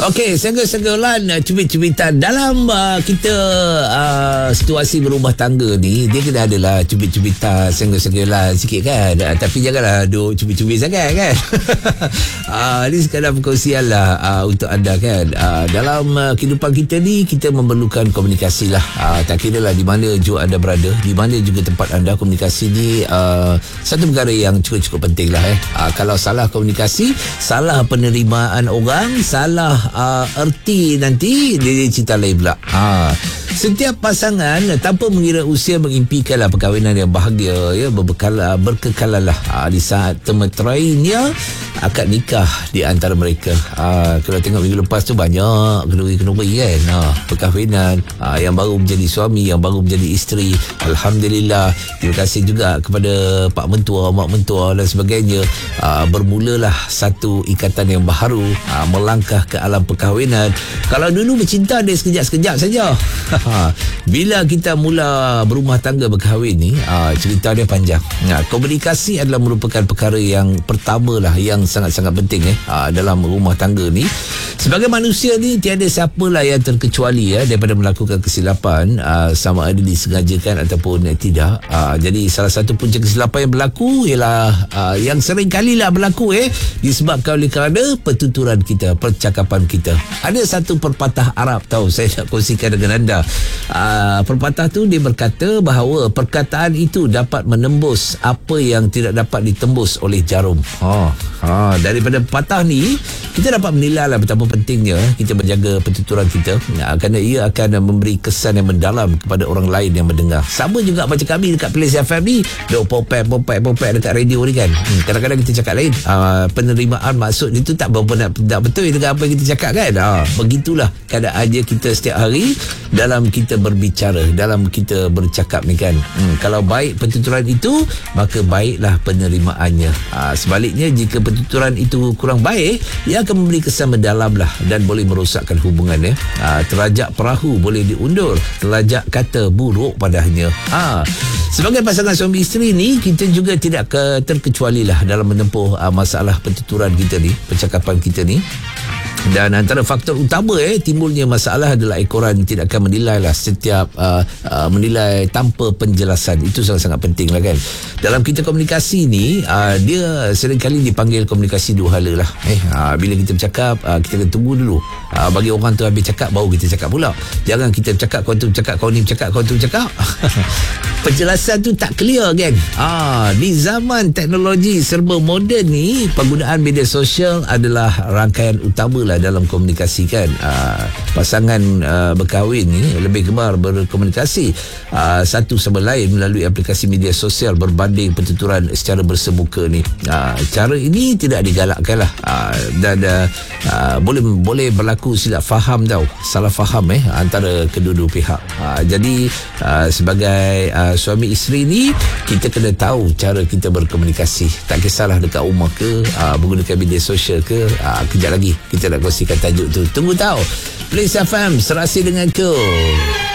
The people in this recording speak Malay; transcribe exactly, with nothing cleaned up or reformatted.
Okey, segel-segelan cubit-cubitan dalam uh, kita uh, situasi berumah tangga ni, dia kena adalah cubit-cubitan, segel-segelan sikit kan. Uh, tapi janganlah duk cubit-cubit sangat kan. uh, Ini sekadar perkongsian lah uh, untuk anda kan. Uh, dalam uh, kehidupan kita ni, kita memerlukan komunikasi lah. Uh, tak kira lah di mana juga anda berada, di mana juga tempat anda, komunikasi ni uh, satu perkara yang cukup-cukup penting lah eh. Uh, kalau salah komunikasi, salah penerimaan orang, salah uh, erti nanti, dia cerita lain pula. Ha. Setiap pasangan tanpa mengira usia mengimpikanlah perkahwinan yang bahagia, ya, berbekal, berkekalan lah ha, di saat temeterainya akad nikah di antara mereka. Ha, kalau tengok minggu lepas tu banyak kenduri-kenduri kan, ha, perkahwinan ha, yang baru menjadi suami, yang baru menjadi isteri. Alhamdulillah. Terima kasih juga kepada Pak Mentua, Mak Mentua dan sebagainya. Ha, bermulalah satu ikatan yang baharu, ha, melangkah ke alam perkahwinan. Kalau dulu bercinta dia sekejap-sekejap saja. Ha, bila kita mula berumah tangga berkahwin ni, ha, cerita dia panjang. Ha, komunikasi adalah merupakan perkara yang pertama lah, yang sangat-sangat penting eh ha, dalam rumah tangga ni. Sebagai manusia ni, tiada siapalah yang terkecuali ya, daripada melakukan kesilapan, ha, sama ada disengajakan ataupun tidak. Ha, jadi salah satu punca kesilapan yang berlaku ialah ha, yang sering kali lah berlaku eh disebabkan oleh kerana pertuturan kita, percakapan kita. Ada satu perpatah Arab tahu, saya nak kongsikan dengan anda. Uh, perpatah tu dia berkata bahawa perkataan itu dapat menembus apa yang tidak dapat ditembus oleh jarum. Ha, ha, daripada pepatah ni kita dapat menilai lah betapa pentingnya kita menjaga pertuturan kita, ya, kerana ia akan memberi kesan yang mendalam kepada orang lain yang mendengar. Sama juga macam kami dekat Plains F M ni, duk popek popek popek dekat radio ni kan. Hmm, kadang-kadang kita cakap lain. Uh, penerimaan maksud itu tak berapa nak, tak betul dengan apa yang kita cakap kan. Ha, begitulah keadaannya kita setiap hari dalam kita berbicara, dalam kita bercakap ni kan. Hmm, kalau baik pertuturan itu, maka baiklah penerimaannya. Ha, sebaliknya jika pertuturan itu kurang baik, ia akan memberi kesan mendalam lah dan boleh merosakkan hubungan ya. Ha, terajak perahu boleh diundur, terajak kata buruk padanya. Ha, sebagai pasangan suami isteri ni, kita juga tidak ke, terkecuali lah dalam menempuh uh, masalah pertuturan kita ni, percakapan kita ni. Dan antara faktor utama eh timbulnya masalah adalah ekoran tidak akan menilai lah setiap uh, uh, menilai tanpa penjelasan. Itu sangat-sangat penting lah kan. Dalam kita komunikasi ni, uh, dia seringkali dipanggil komunikasi dua hala lah eh, uh, bila kita bercakap, uh, kita kena tunggu dulu uh, bagi orang tu habis cakap baru kita cakap pula. Jangan kita bercakap, kau tu bercakap, kau ni bercakap, kau tu bercakap. Penjelasan tu tak clear kan. Ah, di zaman teknologi serba moden ni, penggunaan media sosial adalah rangkaian utama lah dalam komunikasi kan. Uh, pasangan uh, berkahwin ni lebih gemar berkomunikasi uh, satu sama lain melalui aplikasi media sosial berbanding pertuturan secara bersemuka ni. Uh, cara ini tidak digalakkan lah, uh, dan uh, uh, boleh boleh berlaku silap faham tau, salah faham eh antara kedua-dua pihak. Uh, jadi uh, sebagai uh, suami isteri ni, kita kena tahu cara kita berkomunikasi. Tak kisahlah dekat rumah ke, uh, menggunakan media sosial ke. Uh, kejap lagi kita nak kongsikan tajuk tu. Tunggu tahu Plains F M serasi dengan kau.